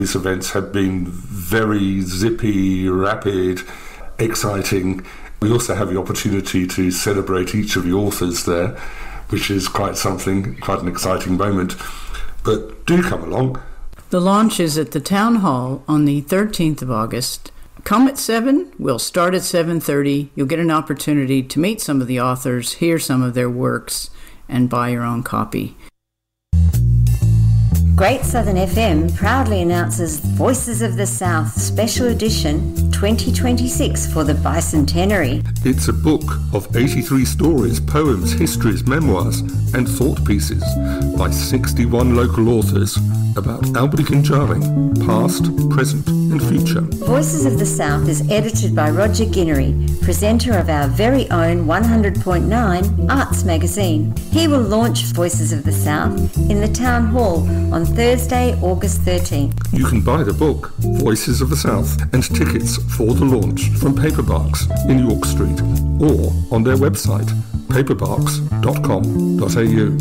These events have been very zippy, rapid, exciting. We also have the opportunity to celebrate each of the authors there, which is quite something, quite an exciting moment. But do come along. The launch is at the Town Hall on the 13th of August. Come at 7. We'll start at 7:30. You'll get an opportunity to meet some of the authors, hear some of their works, and buy your own copy. Great Southern FM proudly announces Voices of the South Special Edition 2026 for the Bicentenary. It's a book of 83 stories, poems, histories, memoirs and thought pieces by 61 local authors about Albany Kinjaring, past, present and future. Voices of the South is edited by Roger Guinery, presenter of our very own 100.9 Arts magazine. He will launch Voices of the South in the Town Hall on Thursday, August 13th. You can buy the book, Voices of the South, and tickets for the launch from Paperbarks in York Street or on their website, paperbarks.com.au.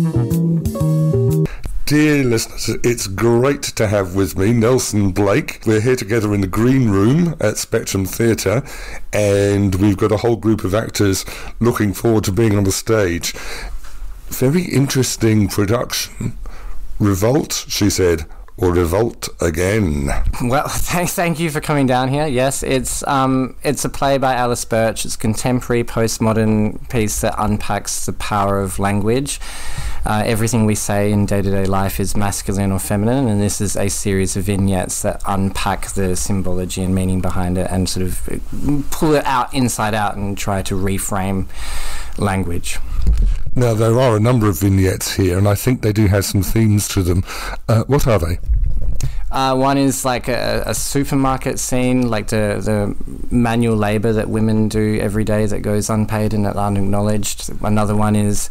Dear listeners, it's great to have with me Nelson Blake. We're here together in the green room at Spectrum Theatre, and we've got a whole group of actors looking forward to being on the stage. Very interesting production. Revolt, she said, or revolt again. Well, thank you for coming down here. Yes, it's a play by Alice Birch. It's a contemporary postmodern piece that unpacks the power of language. Everything we say in day-to-day life is masculine or feminine, and this is a series of vignettes that unpack the symbology and meaning behind it and sort of pull it out inside out and try to reframe language. Now, there are a number of vignettes here, and I think they do have some themes to them. What are they? One is like a supermarket scene, like the manual labour that women do every day that goes unpaid and unacknowledged. Another one is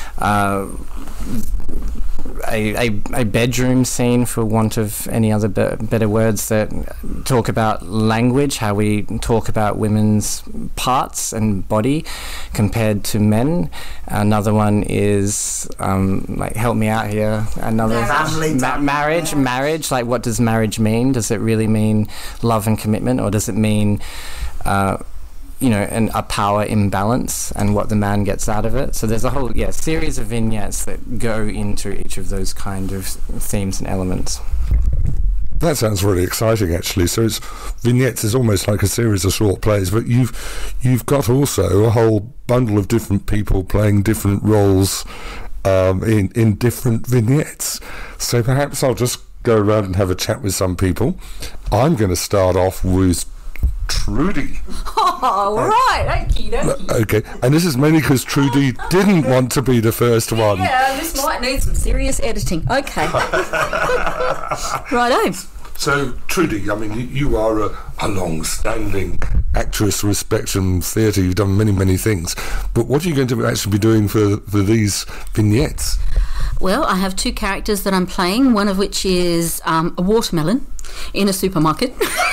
a bedroom scene, for want of any other better words, that talk about language, how we talk about women's parts and body compared to men. Another one is help me out here. Another marriage. Like, what does marriage mean? Does it really mean love and commitment, or does it mean a power imbalance and what the man gets out of it? So there's a whole series of vignettes that go into each of those kind of themes and elements. That sounds really exciting, actually. So it's vignettes is almost like a series of short plays, but you've got also a whole bundle of different people playing different roles in different vignettes. So perhaps I'll just go around and have a chat with some people. I'm going to start off with Trudy. Oh, right, okie dokie. Okay, and this is mainly because Trudy didn't want to be the first one. Yeah, this might need some serious editing. Okay. Righto. So, Trudy, I mean, you are a long-standing actress with Spectrum Theatre. You've done many, many things. But what are you going to actually be doing for these vignettes? Well, I have two characters that I'm playing, one of which is a watermelon in a supermarket.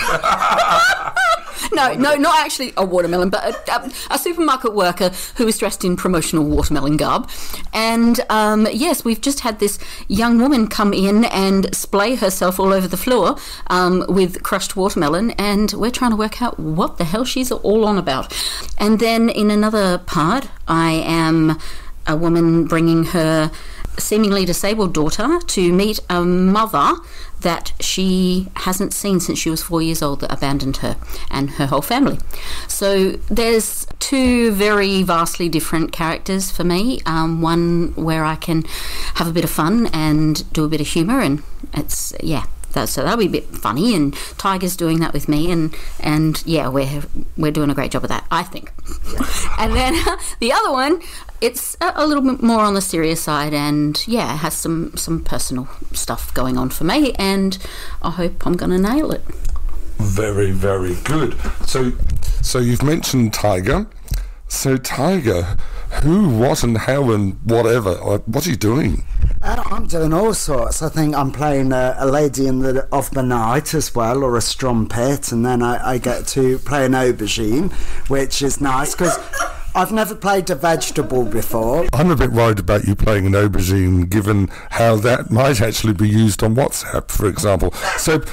No, not actually a watermelon, but a supermarket worker who is dressed in promotional watermelon garb. And yes, we've just had this young woman come in and splay herself all over the floor with crushed watermelon, and we're trying to work out what the hell she's all on about. And then in another part, I am a woman bringing her seemingly disabled daughter to meet a mother that she hasn't seen since she was 4 years old, that abandoned her and her whole family. So there's two very vastly different characters for me. One where I can have a bit of fun and do a bit of humour, and it's, so that'll be a bit funny, and Tiger's doing that with me, and yeah, we're doing a great job of that, I think. And then the other one, it's a little bit more on the serious side, and yeah, it has some personal stuff going on for me, and I hope I'm going to nail it. Very, very good. So you've mentioned Tiger. So Tiger, who, what and how and whatever, what are you doing? I'm doing all sorts. I think I'm playing a lady of the night as well, or a strumpet, and then I get to play an aubergine, which is nice because I've never played a vegetable before. I'm a bit worried about you playing an aubergine, given how that might actually be used on WhatsApp, for example. So